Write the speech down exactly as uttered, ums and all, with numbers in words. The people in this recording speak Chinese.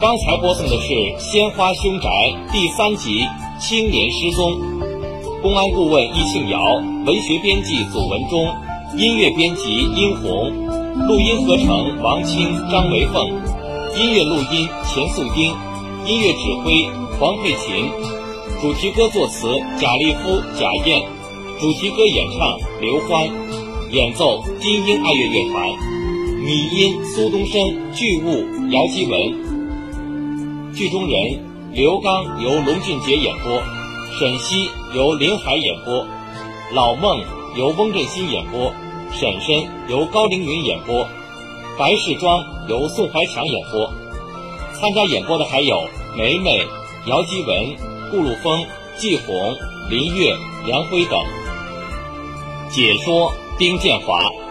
刚才播送的是《鲜花凶宅》第三集《青年失踪》，公安顾问易庆瑶，文学编辑祖文忠，音乐编辑殷红，录音合成王清、张维凤，音乐录音钱素英，音乐指挥黄佩琴，主题歌作词贾立夫、贾燕，主题歌演唱刘欢，演奏金鹰爱乐乐团，拟音苏东升，剧务姚基文。剧中人刘刚由龙俊杰演播，沈西由林海演播，老孟由翁振兴演播，婶婶由高凌云演播，白世庄由宋怀强演播。参加演播的还有梅梅、姚基文、顾陆峰、季红、林月、梁辉等。解说丁建华。